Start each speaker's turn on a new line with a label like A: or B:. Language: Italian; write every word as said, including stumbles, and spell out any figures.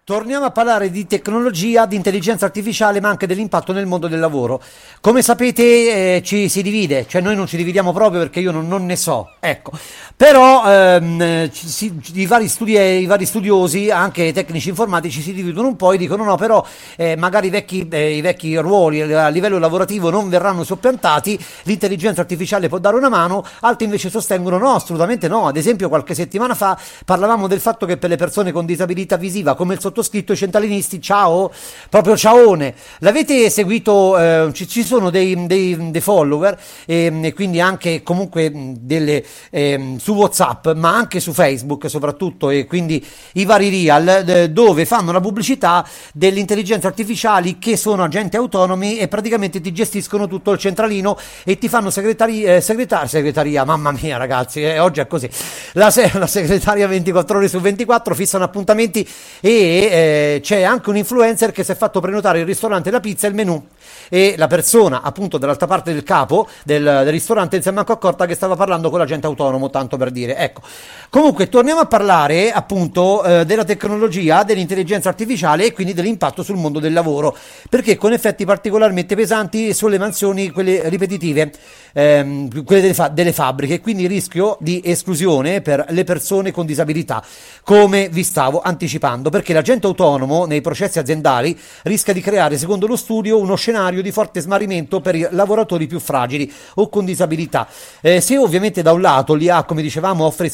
A: Torniamo a parlare di tecnologia, di intelligenza artificiale, ma anche dell'impatto nel mondo del lavoro. Come sapete, eh, ci si divide, cioè noi non ci dividiamo proprio perché io non, non ne so, ecco. Però ehm, ci- si- i vari studi- i vari studiosi, anche tecnici informatici, si dividono un po' e dicono no, però eh, magari i vecchi, eh, i vecchi ruoli a livello lavorativo non verranno soppiantati, l'intelligenza artificiale può dare una mano, altri invece sostengono no, assolutamente no. Ad esempio qualche settimana fa parlavamo del fatto che per le persone con disabilità visiva, come il sottoscritto, i centralinisti, ciao, proprio ciaone. L'avete seguito? Eh, ci, ci sono dei, dei- dei follower ehm, e quindi anche comunque mh, delle, ehm, su WhatsApp, ma anche su Facebook soprattutto, e quindi i vari real eh, dove fanno la pubblicità delle intelligenze artificiali che sono agenti autonomi e praticamente ti gestiscono tutto il centralino e ti fanno segretari, eh, segretar- segretaria, mamma mia ragazzi, eh, oggi è così, la, se- la segretaria ventiquattro ore su ventiquattro, fissano appuntamenti e eh, c'è anche un influencer che si è fatto prenotare il ristorante, la pizza e il menù, e la persona appunto dall'altra parte del capo del, del ristorante non si è manco accorta che stava parlando con l'agente autonomo, tanto per dire, ecco. Comunque torniamo a parlare appunto eh, della tecnologia, dell'intelligenza artificiale e quindi dell'impatto sul mondo del lavoro, perché con effetti particolarmente pesanti sulle mansioni, quelle ripetitive, ehm, quelle delle, fa- delle fabbriche, quindi il rischio di esclusione per le persone con disabilità, come vi stavo anticipando, perché l'agente autonomo nei processi aziendali rischia di creare, secondo lo studio, uno scenario di forte smarrimento per i lavoratori più fragili o con disabilità. Eh, se ovviamente da un lato l'I A, come dicevamo, offre